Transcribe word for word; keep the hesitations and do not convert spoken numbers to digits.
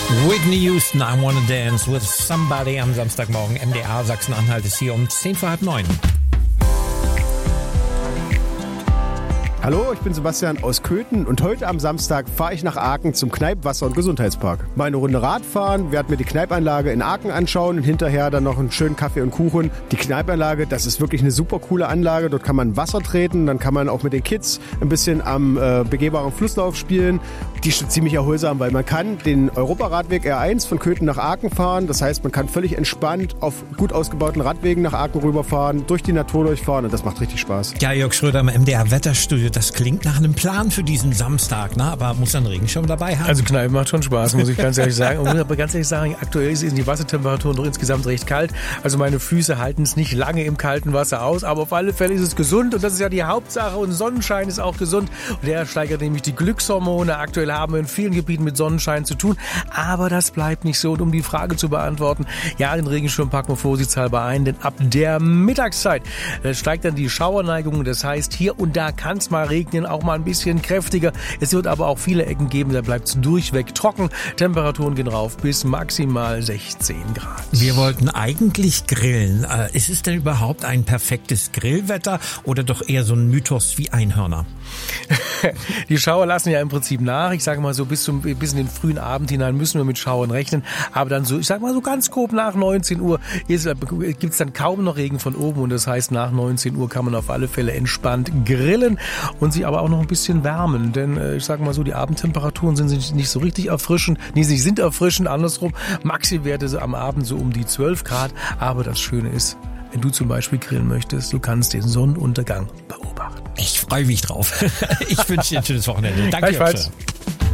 Whitney Houston, I Wanna Dance with Somebody am Samstagmorgen. M D R Sachsen-Anhalt ist hier um zehn vor halb neun. Hallo, ich bin Sebastian aus Köthen und heute am Samstag fahre ich nach Aachen zum Kneipp-, Wasser- und Gesundheitspark. Mal eine Runde Rad fahren, werde mir die Kneipanlage in Aachen anschauen und hinterher dann noch einen schönen Kaffee und Kuchen. Die Kneipanlage, das ist wirklich eine super coole Anlage. Dort kann man Wasser treten, dann kann man auch mit den Kids ein bisschen am äh, begehbaren Flusslauf spielen. Die ist ziemlich erholsam, weil man kann den Europaradweg R eins von Köthen nach Aachen fahren. Das heißt, man kann völlig entspannt auf gut ausgebauten Radwegen nach Aachen rüberfahren, durch die Natur durchfahren und das macht richtig Spaß. Ja, Jörg Schröder im M D R Wetterstudio. Das klingt nach einem Plan für diesen Samstag, ne? Aber muss dann Regenschirm dabei haben? Also Kneipen macht schon Spaß, muss ich ganz ehrlich sagen. Und muss aber ganz ehrlich sagen, aktuell sind die Wassertemperaturen doch insgesamt recht kalt. Also meine Füße halten es nicht lange im kalten Wasser aus, aber auf alle Fälle ist es gesund und das ist ja die Hauptsache und Sonnenschein ist auch gesund. Und der steigert nämlich die Glückshormone. Aktuell haben wir in vielen Gebieten mit Sonnenschein zu tun, aber das bleibt nicht so. Und um die Frage zu beantworten, ja, den Regenschirm packen wir vorsichtshalber ein, denn ab der Mittagszeit steigt dann die Schauerneigung. Das heißt, hier und da kann es mal regnen, auch mal ein bisschen kräftiger. Es wird aber auch viele Ecken geben, da bleibt es durchweg trocken. Temperaturen gehen rauf bis maximal sechzehn Grad. Wir wollten eigentlich grillen. Ist es denn überhaupt ein perfektes Grillwetter oder doch eher so ein Mythos wie Einhörner? Die Schauer lassen ja im Prinzip nach. Ich sage mal so, bis, zum, bis in den frühen Abend hinein müssen wir mit Schauern rechnen. Aber dann so, ich sage mal so ganz grob nach neunzehn Uhr gibt es dann kaum noch Regen von oben. Und das heißt, nach neunzehn Uhr kann man auf alle Fälle entspannt grillen und sich aber auch noch ein bisschen wärmen. Denn ich sage mal so, die Abendtemperaturen sind nicht so richtig erfrischend. Nee, sie sind erfrischend, andersrum. Maxi-Werte so am Abend so um die zwölf Grad. Aber das Schöne ist, wenn du zum Beispiel grillen möchtest, du kannst den Sonnenuntergang beobachten. Ich freue mich drauf. Ich wünsche dir ein schönes Wochenende. Danke.